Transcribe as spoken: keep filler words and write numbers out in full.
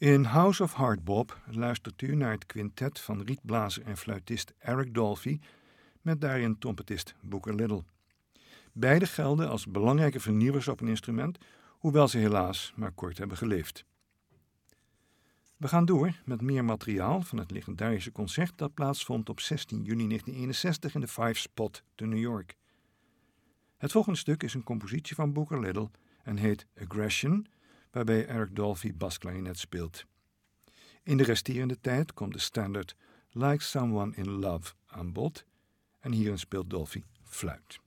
In House of Hardbop luistert u naar het quintet van rietblazer en fluitist Eric Dolphy met daarin trompetist Booker Little. Beide gelden als belangrijke vernieuwers op een instrument, hoewel ze helaas maar kort hebben geleefd. We gaan door met meer materiaal van het legendarische concert dat plaatsvond op zestien juni negentien eenenzestig in de Five Spot te New York. Het volgende stuk is een compositie van Booker Little en heet Aggression, waarbij Eric Dolphy basklarinet speelt. In de resterende tijd komt de standaard Like Someone in Love aan bod en hierin speelt Dolphy fluit.